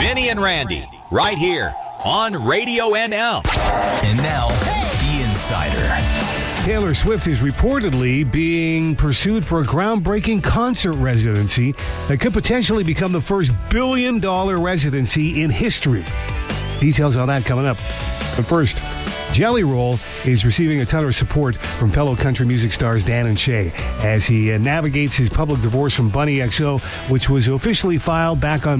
Vinny and Randy, right here on Radio NL. And now, The Insider. Taylor Swift is reportedly being pursued for a groundbreaking concert residency that could potentially become the first billion-dollar residency in history. Details on that coming up. But first, Jelly Roll is receiving a ton of support from fellow country music stars Dan and Shay as he navigates his public divorce from Bunny XO, which was officially filed back on